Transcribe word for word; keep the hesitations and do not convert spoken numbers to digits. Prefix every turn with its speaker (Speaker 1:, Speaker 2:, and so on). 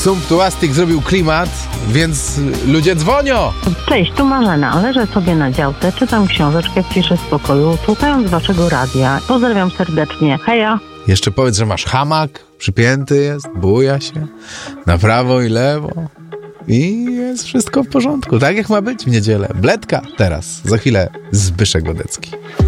Speaker 1: Sumptuastik zrobił klimat, więc ludzie dzwonią.
Speaker 2: Cześć, tu Marzena. Leżę sobie na działce, czytam książeczkę w ciszy spokoju, słuchając waszego radia. Pozdrawiam serdecznie. Heja.
Speaker 1: Jeszcze powiedz, że masz hamak, przypięty jest, buja się na prawo i lewo i jest wszystko w porządku. Tak jak ma być w niedzielę. Bledka teraz. Za chwilę Zbyszek Godecki.